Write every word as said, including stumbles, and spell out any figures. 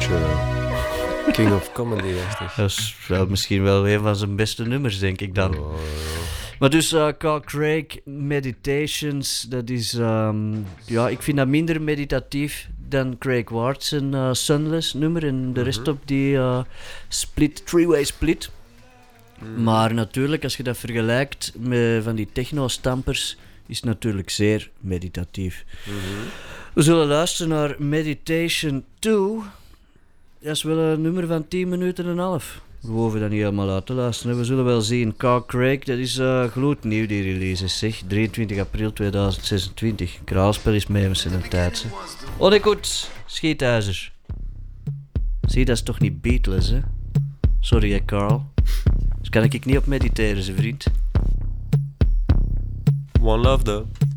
beetje uh, King of Comedy, dacht ik. Dat is wel, misschien wel een van zijn beste nummers, denk ik dan. Oh, ja. Maar dus uh, Carl Craig, Meditations, dat is... Um, ja, ik vind dat minder meditatief dan Craig Ward zijn uh, Sunless nummer en de rest Mhm. op die uh, split, three-way split. Mm. Maar natuurlijk, als je dat vergelijkt met van die techno-stampers, is het natuurlijk zeer meditatief. Mhm. We zullen luisteren naar Meditation twee. Dat is wel een nummer van tien minuten en een half. We hoeven dat niet helemaal uit te luisteren. We zullen wel zien. Carl Craig, dat is uh, gloednieuw die release is, zeg. drieëntwintig april tweeduizend zesentwintig. Kraalspel is mee met zijn tijd, hè. Oh, nee, goed. Schietijzer. Zie, dat is toch niet Beatles, hè? Sorry, hè, Carl. Dus kan ik niet op mediteren, zijn vriend. One Love, though.